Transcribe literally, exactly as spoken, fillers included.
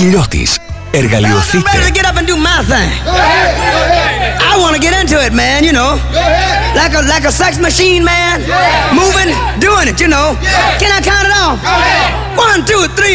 Κυριακής. Εργαλειοθείτε. I want to get into it, man, you know. Like a like a sex machine, man. Moving, doing it, you know. Can I count it off? One, two, three.